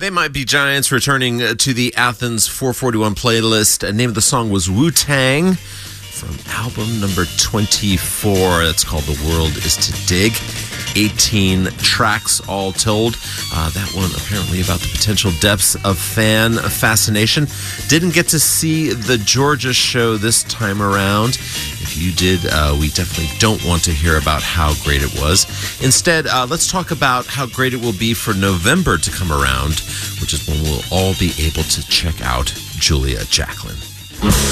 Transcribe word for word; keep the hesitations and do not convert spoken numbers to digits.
They Might Be Giants returning to the Athens four forty-one playlist. The name of the song was Wu-Tang from album number twenty-four. That's called The World Is to Dig. eighteen tracks all told. Uh, that one apparently about the potential depths of fan fascination. Didn't get to see the Georgia show this time around. If you did, uh, we definitely don't want to hear about how great it was. Instead, uh, let's talk about how great it will be for November to come around, which is when we'll all be able to check out Julia Jacklin.